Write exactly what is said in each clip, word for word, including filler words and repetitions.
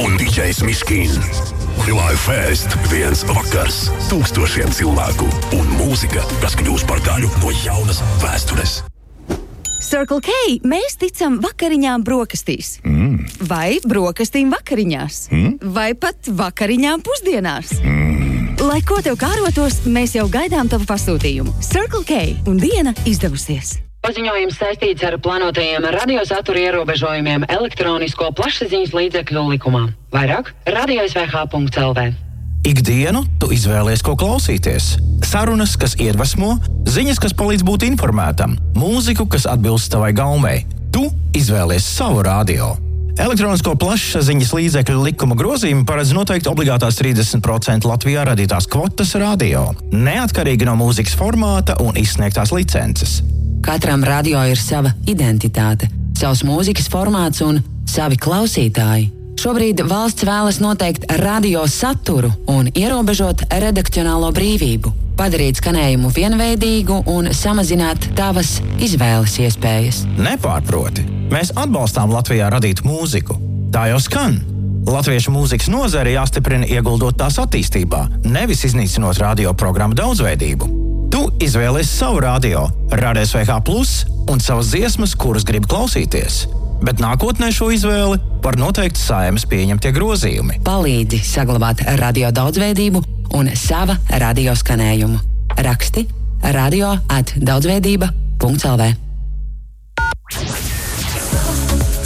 un dīdžejs Miškīn. Live Fest, viens vakars, tūkstošiem cilvēku un mūzika, kas kļūs par daļu no jaunas vēstures. Circle K mēs ticam vakariņām brokastīs. Mm. Vai brokastīm vakariņās. Mm. Vai pat vakariņām pusdienās. Mm. Lai ko tev kārotos, mēs jau gaidām tavu pasūtījumu. Circle K un diena izdevusies. Paziņojums saistīts ar plānotajiem radiosatura ierobežojumiem elektronisko plašsaziņas līdzekļu likumā. Vairāk radio s v h punkts l v. Ikdienu tu izvēlies, ko klausīties. Sarunas, kas iedvesmo, ziņas, kas palīdz būt informētam, mūziku, kas atbilst tavai gaumei. Tu izvēlies savu radio. Elektronisko plašsaziņas līdzekļu likuma grozījumi paredz noteikti obligātās trīsdesmit procenti Latvijā radītās kvotas radio, neatkarīgi no mūzikas formāta un izsniegtās licences. Katram radio ir sava identitāte, savs mūzikas formāts un savi klausītāji. Šobrīd valsts vēlas noteikt radio saturu un ierobežot redakcionālo brīvību, padarīt skanējumu vienveidīgu un samazināt tavas izvēles iespējas. Nepārproti, mēs atbalstām Latvijā radītu mūziku. Tā jau skan. Latviešu mūzikas nozare jāstiprina ieguldot tās attīstībā, nevis iznīcinot radio programmu daudzveidību. Tu izvēlies savu radio, Radio S V H plus un savas dziesmas, kuras grib klausīties. Bet nākotnē šo izvēli var noteikt Saeimas pieņemtie grozījumi. Palīdzi saglabāt radio daudzveidību un sava radio skanējumu. Raksti radio at daudzveidība punkts l v.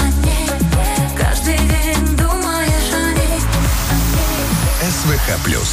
S V H plus.